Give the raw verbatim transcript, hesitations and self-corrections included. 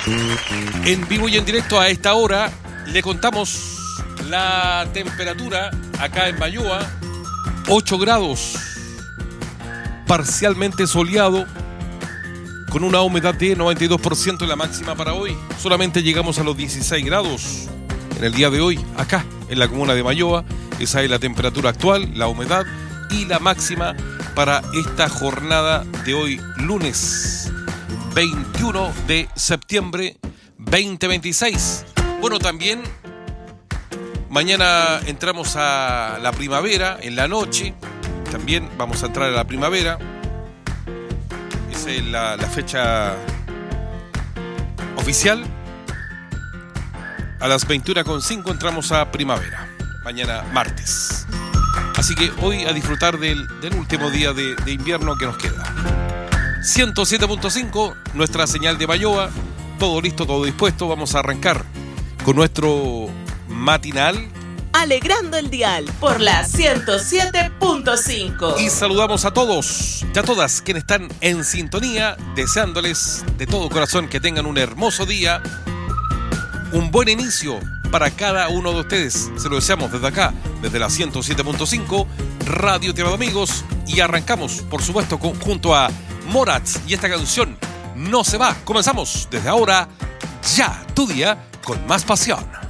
En vivo y en directo a esta hora le contamos la temperatura acá en Mayoa. ocho grados, parcialmente soleado, con una humedad de noventa y dos por ciento en la máxima para hoy. Solamente llegamos a los dieciséis grados en el día de hoy, acá en la comuna de Mayoa. Esa es la temperatura actual, la humedad y la máxima para esta jornada de hoy, lunes veintiuno de septiembre veinte veintiséis. Bueno, también mañana entramos a la primavera en la noche. También vamos a entrar a la primavera. Esa es la, la fecha oficial. A las veintiuna cero cinco entramos a primavera. Mañana martes. Así que hoy a disfrutar del, del último día de, de invierno que nos queda. ciento siete punto cinco, nuestra señal de Mayoa. Todo listo, todo dispuesto. Vamos a arrancar con nuestro matinal. Alegrando el dial por la ciento siete punto cinco. Y saludamos a todos y a todas quienes están en sintonía, deseándoles de todo corazón que tengan un hermoso día, un buen inicio para cada uno de ustedes. Se lo deseamos desde acá, desde la ciento siete punto cinco, Radio Tierra de Amigos. Y arrancamos, por supuesto, con, junto a Morats y esta canción No se va. Comenzamos desde ahora, ya, tu día con más pasión.